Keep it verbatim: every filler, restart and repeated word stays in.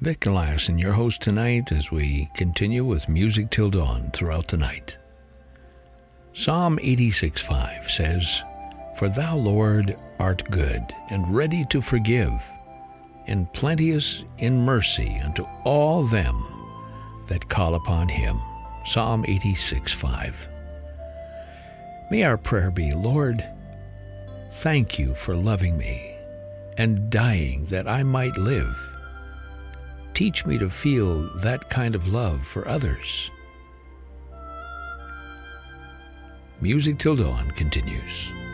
Vic Eliason, your host tonight, as we continue with Music Till Dawn throughout the night. Psalm eighty-six five says, "For thou, Lord, art good, and ready to forgive, and plenteous in mercy unto all them that call upon him." Psalm eighty-six five. May our prayer be, Lord, thank you for loving me and dying that I might live. Teach me to feel that kind of love for others. Music Till Dawn continues.